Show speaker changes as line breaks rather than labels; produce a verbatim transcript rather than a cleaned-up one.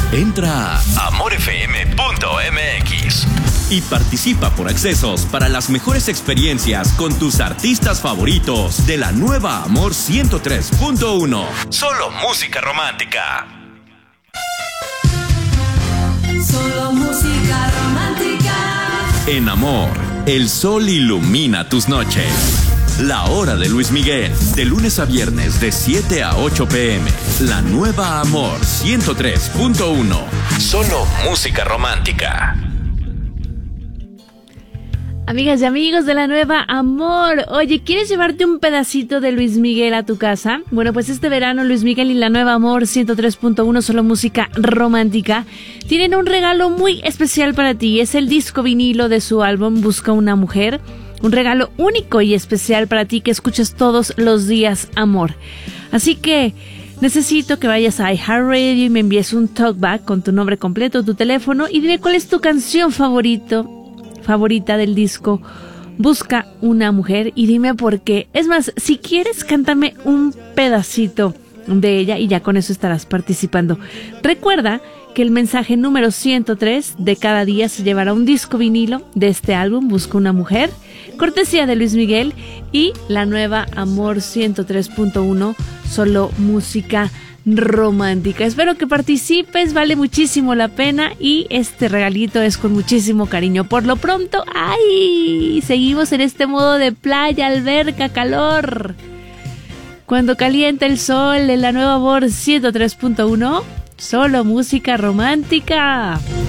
Entra a amor f m punto m x y participa por accesos para las mejores experiencias con tus artistas favoritos de la nueva Amor ciento tres punto uno. Solo música romántica.
Solo música romántica.
En Amor, el sol ilumina tus noches. La hora de Luis Miguel, de lunes a viernes de siete a ocho pm. La nueva Amor ciento tres punto uno. Solo música romántica.
Amigas y amigos de la nueva Amor, oye, ¿quieres llevarte un pedacito de Luis Miguel a tu casa? Bueno, pues este verano Luis Miguel y la nueva Amor ciento tres punto uno, solo música romántica, tienen un regalo muy especial para ti. Es el disco vinilo de su álbum Busca una Mujer. Un regalo único y especial para ti que escuchas todos los días, amor. Así que necesito que vayas a iHeartRadio y me envíes un talkback con tu nombre completo, tu teléfono y dime cuál es tu canción favorito, favorita del disco Busca una Mujer y dime por qué. Es más, si quieres, cántame un pedacito de ella y ya con eso estarás participando. Recuerda que el mensaje número ciento tres de cada día se llevará un disco vinilo de este álbum Busca una Mujer, cortesía de Luis Miguel y la nueva Amor ciento tres punto uno, solo música romántica. Espero que participes, vale muchísimo la pena y este regalito es con muchísimo cariño. Por lo pronto, ¡ay! Seguimos en este modo de playa, alberca, calor. Cuando calienta el sol en la nueva Amor ciento tres punto uno, solo música romántica.